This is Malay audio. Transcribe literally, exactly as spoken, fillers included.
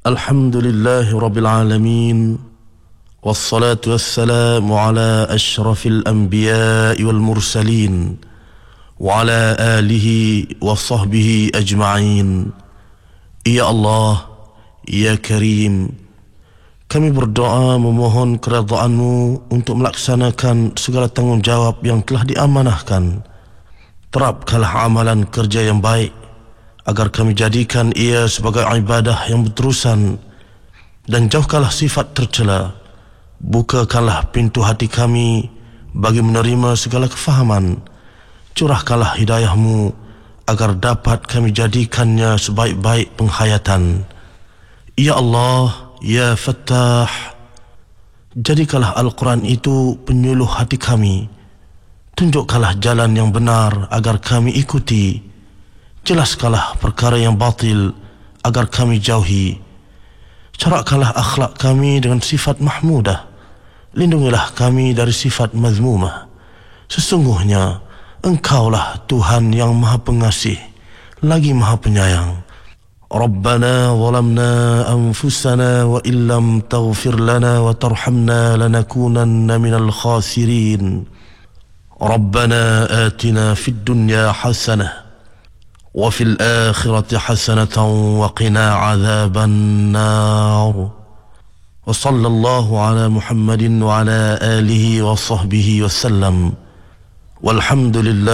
Alhamdulillahi Rabbil Alamin, wassalatu wassalamu ala ashrafil anbiya'i wal mursalin, wa ala alihi wa sahbihi ajma'in. Ya Allah, Ya Karim, kami berdoa memohon keridhaan-Mu untuk melaksanakan segala tanggungjawab yang telah diamanahkan. Terapkanlah amalan kerja yang baik, agar kami jadikan ia sebagai ibadah yang berterusan, dan jauhkanlah sifat tercela. Bukakanlah pintu hati kami bagi menerima segala kefahaman. Curahkanlah hidayah-Mu agar dapat kami jadikannya sebaik-baik penghayatan. Ya Allah, Ya Fattah, jadikanlah Al-Quran itu penyuluh hati kami. Tunjukkanlah jalan yang benar agar kami ikuti. Jelaskanlah perkara yang batil agar kami jauhi. Corakkanlah akhlak kami dengan sifat mahmudah. Lindungilah kami dari sifat mazmumah. Sesungguhnya Engkaulah Tuhan yang Maha Pengasih lagi Maha Penyayang. Rabbana zalamna anfusana wa illam taghfir lana wa tarhamna lanakunanna minal khasirin. Rabbana atina fid dunya hasanah وفي الآخرة حسنة وقنا عذاب النار. وصلى الله على محمد وعلى آله وصحبه وسلم والحمد لله